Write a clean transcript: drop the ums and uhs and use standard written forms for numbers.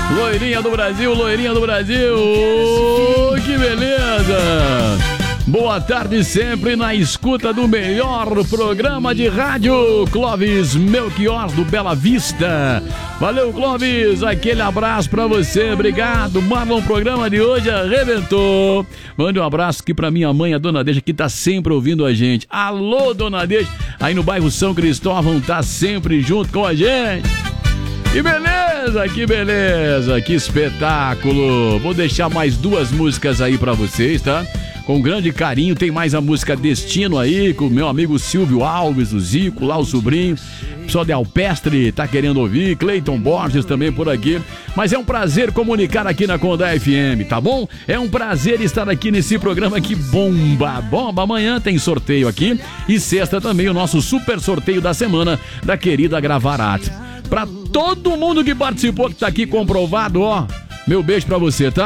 Loirinha do Brasil, loirinha do Brasil. Que beleza. Boa tarde sempre na escuta do melhor programa de rádio, Clóvis Melchior do Bela Vista. Valeu, Clóvis, aquele abraço pra você, obrigado. Marlon, o programa de hoje arrebentou. Mande um abraço aqui pra minha mãe, a Dona Deixa, que tá sempre ouvindo a gente. Alô, Dona Deixa, aí no bairro São Cristóvão, tá sempre junto com a gente. Que beleza, que espetáculo. Vou deixar mais 2 músicas aí pra vocês, tá? Com grande carinho, tem mais a música Destino aí, com o meu amigo Silvio Alves, o Zico, lá o sobrinho. O pessoal de Alpestre tá querendo ouvir, Cleiton Borges também por aqui. Mas é um prazer comunicar aqui na Conda FM, tá bom? É um prazer estar aqui nesse programa que bomba. Amanhã tem sorteio aqui e sexta também o nosso super sorteio da semana da querida Gravarato. Pra todo mundo que participou, que tá aqui comprovado, ó, meu beijo pra você, tá?